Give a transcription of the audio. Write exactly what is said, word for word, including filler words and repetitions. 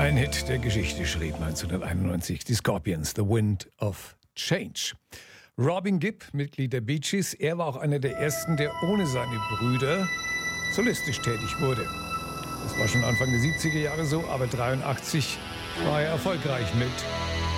Ein Hit der Geschichte schrieb neunzehnhunderteinundneunzig die Scorpions, The Wind of Change. Robin Gibb, Mitglied der Bee Gees, er war auch einer der ersten, der ohne seine Brüder solistisch tätig wurde. Das war schon Anfang der siebziger Jahre so, aber dreiundachtzig war er erfolgreich mit